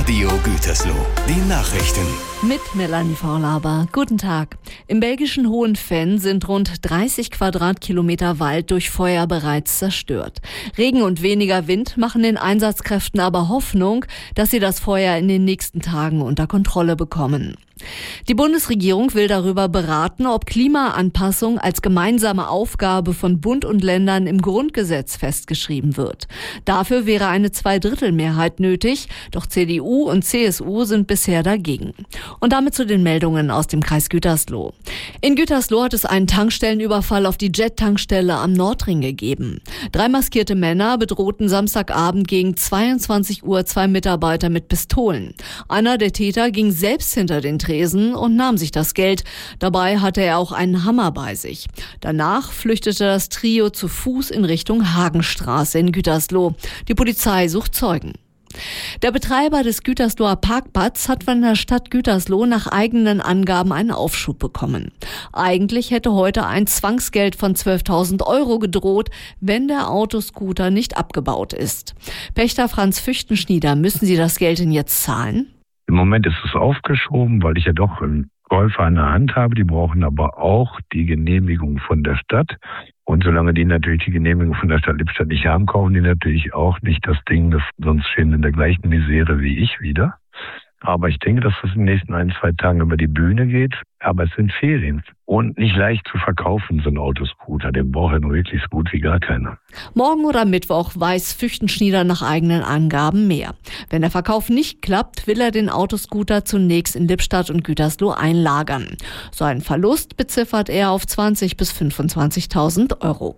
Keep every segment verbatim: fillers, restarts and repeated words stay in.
Radio Gütersloh, die Nachrichten. Mit Melanie Vorlaber. Guten Tag. Im belgischen Hohenvenn sind rund dreißig Quadratkilometer Wald durch Feuer bereits zerstört. Regen und weniger Wind machen den Einsatzkräften aber Hoffnung, dass sie das Feuer in den nächsten Tagen unter Kontrolle bekommen. Die Bundesregierung will darüber beraten, ob Klimaanpassung als gemeinsame Aufgabe von Bund und Ländern im Grundgesetz festgeschrieben wird. Dafür wäre eine Zweidrittelmehrheit nötig, doch C D U und C S U sind bisher dagegen. Und damit zu den Meldungen aus dem Kreis Gütersloh. In Gütersloh hat es einen Tankstellenüberfall auf die Jet-Tankstelle am Nordring gegeben. Drei maskierte Männer bedrohten Samstagabend gegen zweiundzwanzig Uhr zwei Mitarbeiter mit Pistolen. Einer der Täter ging selbst hinter den Tresen und nahm sich das Geld. Dabei hatte er auch einen Hammer bei sich. Danach flüchtete das Trio zu Fuß in Richtung Hagenstraße in Gütersloh. Die Polizei sucht Zeugen. Der Betreiber des Gütersloher Parkplatzes hat von der Stadt Gütersloh nach eigenen Angaben einen Aufschub bekommen. Eigentlich hätte heute ein Zwangsgeld von zwölftausend Euro gedroht, wenn der Autoscooter nicht abgebaut ist. Pächter Franz Füchtenschnieder, müssen Sie das Geld denn jetzt zahlen? Im Moment ist es aufgeschoben, weil ich ja doch einen Käufer an der Hand habe. Die brauchen aber auch die Genehmigung von der Stadt. Und solange die natürlich die Genehmigung von der Stadt Lippstadt nicht haben, kaufen die natürlich auch nicht das Ding, das sonst stehen in der gleichen Misere wie ich wieder. Aber ich denke, dass das in den nächsten ein, zwei Tagen über die Bühne geht. Aber es sind Ferien und nicht leicht zu verkaufen, so ein Autoscooter. Den braucht er nur wirklich so gut wie gar keiner. Morgen oder Mittwoch weiß Füchtenschnieder nach eigenen Angaben mehr. Wenn der Verkauf nicht klappt, will er den Autoscooter zunächst in Lippstadt und Gütersloh einlagern. So einen Verlust beziffert er auf zwanzigtausend bis fünfundzwanzigtausend Euro.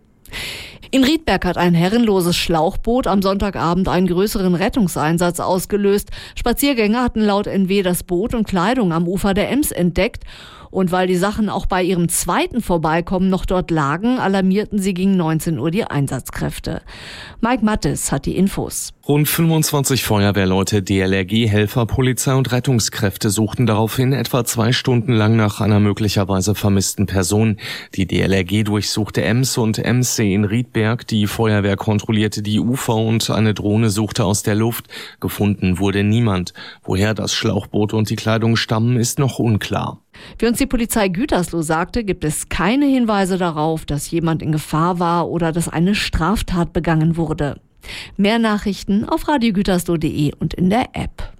In Riedberg hat ein herrenloses Schlauchboot am Sonntagabend einen größeren Rettungseinsatz ausgelöst. Spaziergänger hatten laut N W das Boot und Kleidung am Ufer der Ems entdeckt. Und weil die Sachen auch bei ihrem zweiten Vorbeikommen noch dort lagen, alarmierten sie gegen neunzehn Uhr die Einsatzkräfte. Mike Mattes hat die Infos. Rund fünfundzwanzig Feuerwehrleute, D L R G-Helfer, Polizei und Rettungskräfte suchten daraufhin etwa zwei Stunden lang nach einer möglicherweise vermissten Person. Die D L R G durchsuchte Ems und Emssee in Riedberg, die Feuerwehr kontrollierte die Ufer und eine Drohne suchte aus der Luft. Gefunden wurde niemand. Woher das Schlauchboot und die Kleidung stammen, ist noch unklar. Wie uns die Polizei Gütersloh sagte, gibt es keine Hinweise darauf, dass jemand in Gefahr war oder dass eine Straftat begangen wurde. Mehr Nachrichten auf radio gütersloh punkt de und in der App.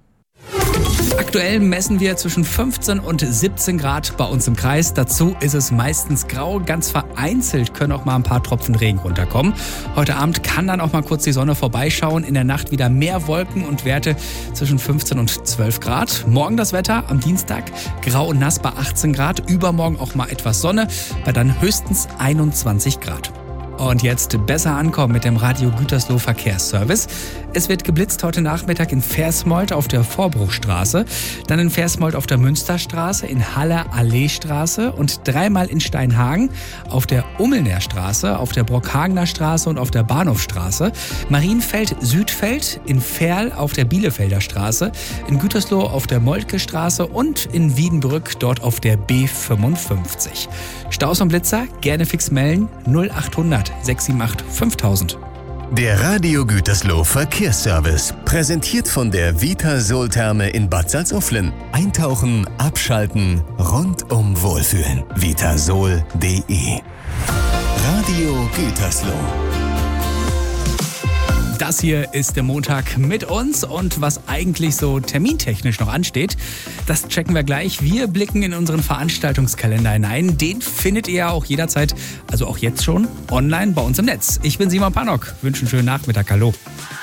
Aktuell messen wir zwischen fünfzehn und siebzehn Grad bei uns im Kreis. Dazu ist es meistens grau. Ganz vereinzelt können auch mal ein paar Tropfen Regen runterkommen. Heute Abend kann dann auch mal kurz die Sonne vorbeischauen. In der Nacht wieder mehr Wolken und Werte zwischen fünfzehn und zwölf Grad. Morgen das Wetter am Dienstag grau und nass bei achtzehn Grad. Übermorgen auch mal etwas Sonne bei dann höchstens einundzwanzig Grad. Und jetzt besser ankommen mit dem Radio Gütersloh Verkehrsservice. Es wird geblitzt heute Nachmittag in Versmold auf der Vorbruchstraße, dann in Versmold auf der Münsterstraße, in Haller Alleestraße und dreimal in Steinhagen auf der Ummelner Straße, auf der Brockhagener Straße und auf der Bahnhofstraße, Marienfeld Südfeld, in Verl auf der Bielefelder Straße, in Gütersloh auf der Moltke Straße und in Wiedenbrück dort auf der B fünfundfünfzig. Staus und Blitzer gerne fix melden null achthundert sechs sieben acht fünftausend. Der Radio Gütersloh Verkehrsservice, präsentiert von der Vitasol-Therme in Bad Salzuflen. Eintauchen, abschalten, rundum wohlfühlen. vitasol punkt de. Radio Gütersloh. Das hier ist der Montag mit uns und was eigentlich so termintechnisch noch ansteht, das checken wir gleich. Wir blicken in unseren Veranstaltungskalender hinein. Den findet ihr auch jederzeit, also auch jetzt schon, online bei uns im Netz. Ich bin Simon Pannock, wünsche einen schönen Nachmittag. Hallo.